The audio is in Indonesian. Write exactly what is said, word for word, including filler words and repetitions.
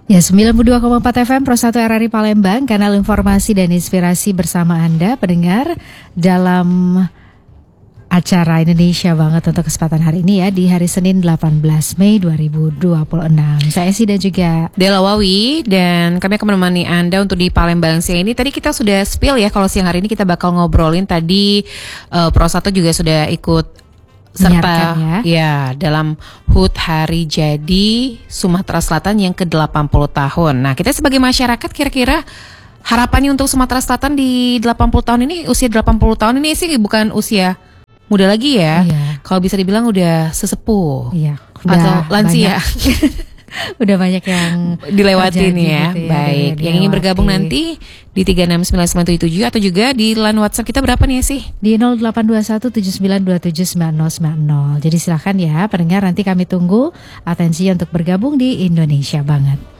Ya, sembilan puluh dua koma empat F M Pro satu R R I Palembang, kanal informasi dan inspirasi bersama Anda pendengar dalam acara Indonesia Banget untuk kesempatan hari ini ya, di hari Senin delapan belas Mei dua ribu dua puluh enam. Saya Esi dan juga Dela Wawi, dan kami akan menemani Anda untuk di Palembang siang ini. Tadi kita sudah spill ya, kalau siang hari ini kita bakal ngobrolin. Tadi uh, Pro satu juga sudah ikut serta ya. ya dalam H U T Hari Jadi Sumatera Selatan yang ke delapan puluh tahun. Nah, kita sebagai masyarakat kira-kira harapannya untuk Sumatera Selatan di delapan puluh tahun ini, usia delapan puluh tahun ini sih bukan usia muda lagi ya. Iya. Kalau bisa dibilang udah sesepuh. Iya, udah atau lansia. Udah banyak yang dilewatin ya. Gitu ya. Baik, yang ingin bergabung nanti di tiga enam sembilan sembilan tujuh tujuh atau juga di line WhatsApp kita berapa nih sih? Di nol delapan dua satu tujuh sembilan dua tujuh sembilan nol sembilan nol. Jadi silakan ya pendengar, nanti kami tunggu atensi untuk bergabung di Indonesia Banget.